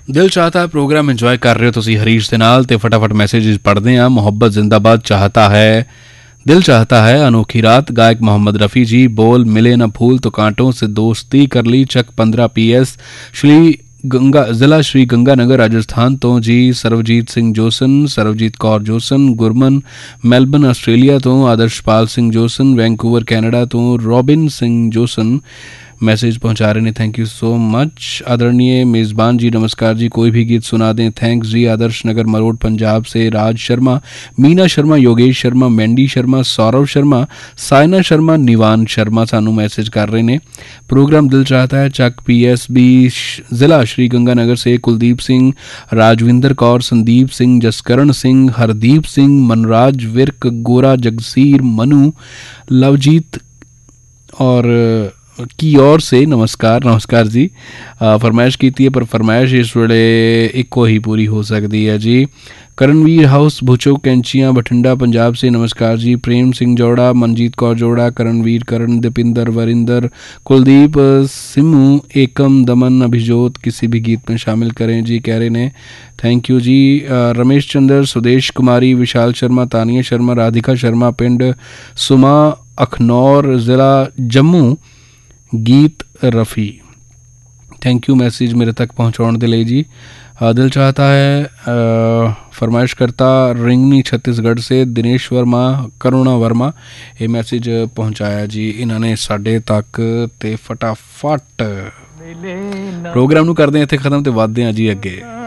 दिल चाहता है प्रोग्राम इंजॉय कर रहे हो तुसी हरीश दे नाल ते फटाफट मैसेजेस पढ़ते हैं। मोहब्बत जिंदाबाद चाहता है, दिल चाहता है, अनोखी रात, गायक मोहम्मद रफ़ी जी, बोल मिले न फूल तो कांटों से दोस्ती कर ली, चक 15 PS, श्री गंगा जिला श्री गंगानगर राजस्थान तो जी सरवजीत Singh Jason, सरवजीत Kaur Jason, Gurman Melbourne Australia तो आदर्शपाल सिंह जोसन, वैंकूवर कैनेडा तो रॉबिन सिंह जोसन मैसेज पहुंचा रहे हैं। Thank you so much. आदरणीय मेज़बान जी नमस्कार जी, कोई भी गीत सुना दें। थैंक्स जी। आदर्श नगर मरोड़ पंजाब से राज शर्मा, मीना शर्मा, योगेश शर्मा, मैंडी शर्मा, सौरव शर्मा, साइना शर्मा, निवान शर्मा सानू मैसेज कर रहे हैं। प्रोग्राम दिल चाहता है चक PSB जिला श्री गंगानगर से कुलदीप सिंह, राजविंदर कौर, संदीप सिंह, जसकरण सिंह, हरदीप सिंह, मनराज विर्क, गोरा जगसीर, मनु, लवजीत और की ओर से नमस्कार जी। फरमाइश की है पर फरमाइश इस वे इको ही पूरी हो सकती है जी। करणवीर हाउस भुचो कैंचियाँ बठिंडा पंजाब से नमस्कार जी। प्रेम सिंह जोड़ा, मनजीत कौर जोड़ा, करणवीर, करण, दीपिंदर, वरिंदर, कुलदीप, सिमू, एकम, दमन, अभिजोत किसी भी गीत में शामिल करें जी कह रहे ने। थैंक यू जी। रमेश चंद्र, सुदेश कुमारी, विशाल शर्मा, तानिया शर्मा, राधिका शर्मा, पिंड सुमा, अखनौर, ज़िला जम्मू, गीत रफ़ी। थैंक यू मैसेज मेरे तक पहुँचाने के लिए जी। दिल चाहता है फरमाइश करता रिंगनी छत्तीसगढ़ से दिनेश वर्मा, करुणा वर्मा ये मैसेज पहुँचाया जी इन्होंने साढ़े तक। ते फटाफट प्रोग्राम नूं करते हैं इत्थे खत्म ते वधदे हां जी अगे।